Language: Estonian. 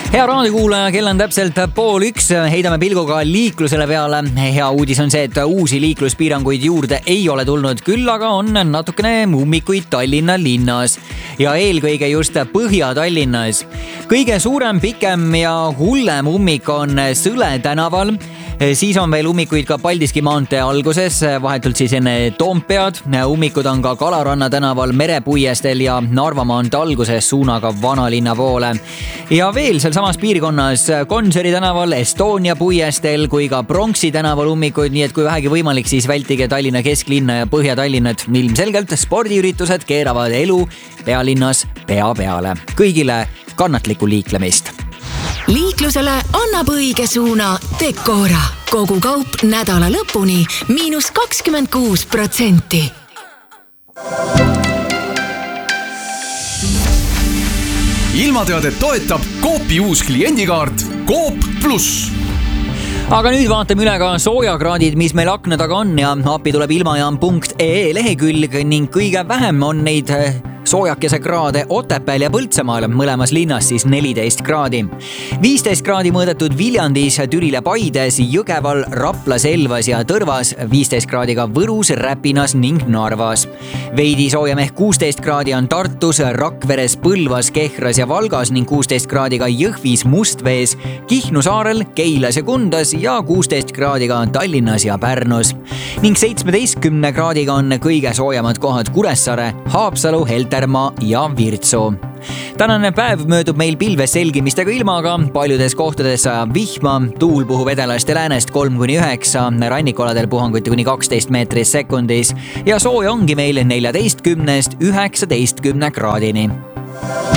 Hea raadiokuulaja, kell on täpselt 12:30, heidame pilguga liiklusele peale. Hea uudis on see, et uusi liikluspiiranguid juurde ei ole tulnud, küll aga on natukene ummikuid Tallinna linnas ja eelkõige just Põhja-Tallinnas. Kõige suurem, pikem ja hullem ummik on Sõle tänaval. Siis on veel ummikuid ka Paldiski maantee alguses, vahetult siis enne Toompead. Ummikud on ka Kalaranna tänaval, Merepuiestel ja Narva maantee alguses suunaga Vanalinna poole. Ja veel seal samas piirkonnas Gonsiori tänaval, Estonia puiestel kui ka Pronksi tänaval ummikuid, nii et kui vähegi võimalik, siis vältige Tallinna kesklinna ja Põhja-Tallinnat. Ilmselgelt spordiüritused keeravad elu pealinnas pea peale. Kõigile kannatlikku liiklemist. Liiklusele annab õige suuna Decora. Kogu kaup nädala lõpuni –26%. Ilmateadet toetab Coopi uus kliendikaart Coop Plus. Aga nüüd vaatame üle ka soojakraadid, mis meil akna taga on ja appi tuleb ilmajaam.ee lehekülg ning kõige vähem on neid soojakese kraade Otepääl ja Põltsamaal, mõlemas linnas siis 14 kraadi. 15 kraadi mõõdetud Viljandis, Türil ja Paides, Jõgeval, Raplas, Elvas ja Tõrvas, 15 kraadiga Võrus, Räpinas ning Narvas. Veidi soojem ehk 16 kraadi on Tartus, Rakveres, Põlvas, Kehras ja Valgas ning 16 kraadiga Jõhvis, Mustvees, Kihnu saarel, Keilas ja Kundas ja 16 kraadiga on Tallinnas ja Pärnus. Ning 17 kraadiga on kõige soojemad kohad Kuressaare, Haapsalu, Heltermaa ja Virtsu. Tänane päev möödub meil pilves selgimistega ilmaga, paljudes kohtades sajab vihma, tuul puhub edelast ja läänest 3–9, rannikualadel puhanguti kuni 12 meetrit sekundis ja sooja ongi meil 14–19 kraadini.